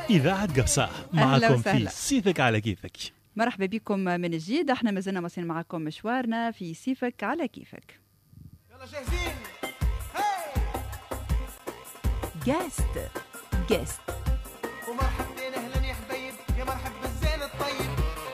إذاعة قفصة معكم في سيفك على كيفك. مرحبا بكم من جديد. احنا مازلنا ماشيين معكم مشوارنا في سيفك على كيفك. يلا جاهزين. جاست ومرحبتين اهلا يا حبايب، يا مرحب بالزين الطيب.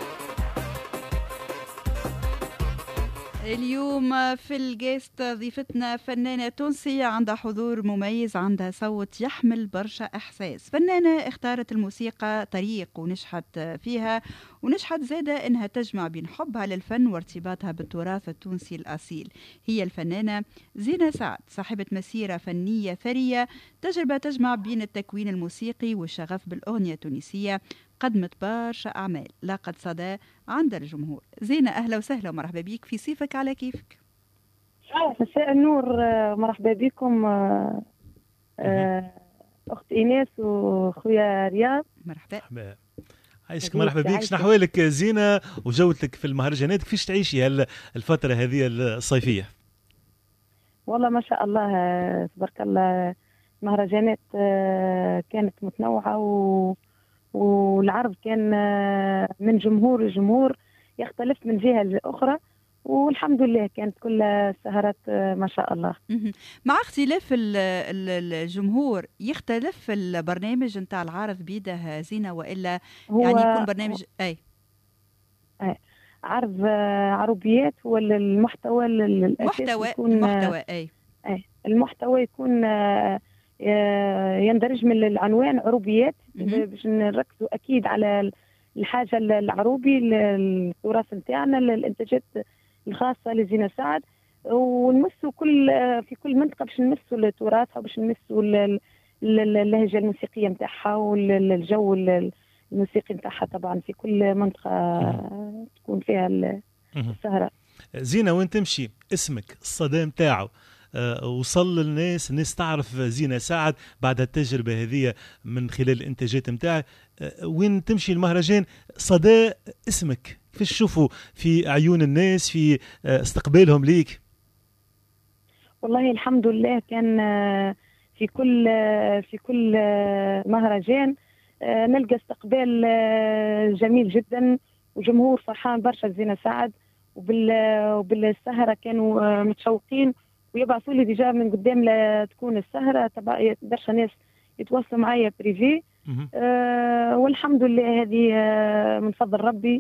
اليوم في الجيست ضيفتنا فنانة تونسية عندها حضور مميز، عندها صوت يحمل برشا إحساس. فنانة اختارت الموسيقى طريق ونجحت فيها، ونجحت زادة إنها تجمع بين حبها للفن وارتباطها بالتراث التونسي الأصيل. هي الفنانة زينة سعد، صاحبة مسيرة فنية ثرية، تجربة تجمع بين التكوين الموسيقي والشغف بالأغنية التونسية. قدمت برشا أعمال لاقت صدى عند الجمهور. زينة أهلا وسهلا ومرحبا بيك في سيفك على كيفك. مساء النور، مرحبا بكم أخت إيناس وخويا رياض. مرحبا. عايشك مرحبا بيك. شنو أحوالك زينة وجولتك في المهرجانات؟ كيفاش تعيشي الفترة هذه الصيفية؟ والله ما شاء الله تبارك الله، مهرجانات كانت متنوعة والعرض كان من جمهور لجمهور يختلف من جهة لأخرى، والحمد لله كانت كل السهرات ما شاء الله. مع اختلاف الجمهور يختلف البرنامج نتاع العارض بيده زينة، وإلا يعني يكون برنامج عرض عربيات، ولا المحتوى المحتوى المحتوى يكون يندرج من العنوان عروبيات، باش نركزوا اكيد على الحاجه العروبي، التراث نتاعنا، الانتاجات الخاصه لزينة سعد، ونمسوا في كل منطقه باش نمسوا التراث، باش نمسوا اللهجه الموسيقيه نتاعها والجو الموسيقي نتاعها. طبعا في كل منطقه تكون فيها السهره. زينة وين تمشي اسمك الصدى نتاعو وصل للناس، الناس تعرف زينة سعد بعد التجربة هذه من خلال الانتاجات نتاعك. وين تمشي المهرجان صدى اسمك، كيفاش تشوفوا في عيون الناس في استقبالهم ليك؟ والله الحمد لله كان في كل مهرجان نلقى استقبال جميل جدا، وجمهور فرحان برشا زينة سعد، وبالسهرة كانوا متشوقين ويبعثوا لي ديجا من قدام لا تكون السهرة. برشا ناس يتواصلوا معايا بريفي، والحمد لله هذه من فضل ربي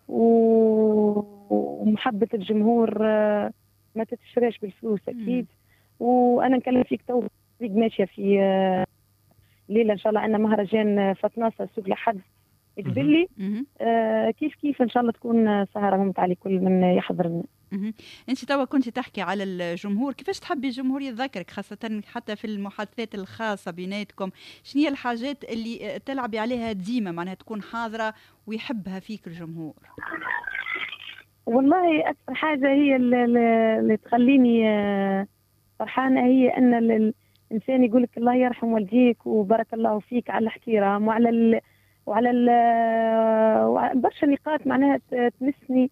ومحبة الجمهور، ما تتشراش بالفلوس أكيد. وأنا نكلم فيك تو ماشية في ليلة إن شاء الله عندنا مهرجان فتناصة سوق لحد قبلي، كيف إن شاء الله تكون سهرة ممتعة لكل من يحضرنا. انت توا كنت تحكي على الجمهور، كيفاش تحبي الجمهور يتذكرك، خاصة حتى في المحادثات الخاصة بيناتكم؟ شنو هي الحاجات اللي تلعبي عليها ديما معناها تكون حاضرة ويحبها فيك الجمهور؟ والله أكثر حاجة هي اللي تخليني فرحانة هي أن الإنسان يقولك الله يرحم والديك وبارك الله فيك على الاحترام وعلى برشا نقاط معناها تمسني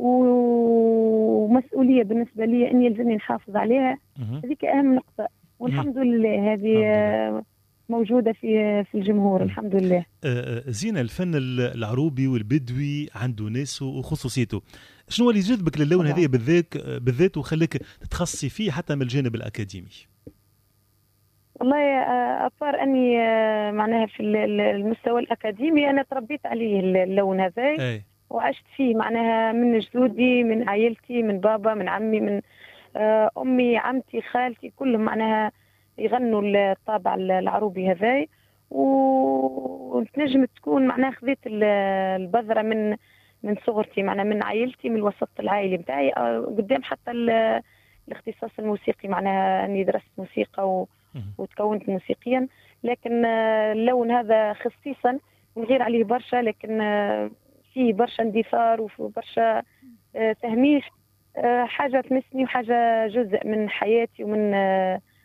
ومسؤولية بالنسبة لي أني يلزمني نحافظ عليها. هذيك أهم نقطة، والحمد لله هذه موجودة في الجمهور الحمد لله. زينة، الفن العروبي والبدوي عنده ناس وخصوصيته. شنو اللي جذبك للون هذه بالذات وخليك تتخصصي فيه حتى من الجانب الأكاديمي؟ والله أطار أني معناها في المستوى الأكاديمي أنا تربيت عليه اللون هذا، وعشت فيه معناها من جدودي، من عائلتي، من بابا، من عمي، من أمي، عمتي، خالتي، كلهم معناها يغنوا الطابع العروبي هذا. وتنجم تكون معناها خذيت البذرة من صغرتي، معناها من عائلتي، من الوسط العائلي بتاعي قدام حتى الاختصاص الموسيقي، معناها أني درست موسيقى وتكونت موسيقيا. لكن اللون هذا خصيصا نغير عليه برشا، لكن فيه برشا اندثار وبرشا تهميش، حاجة تمسني وحاجة جزء من حياتي ومن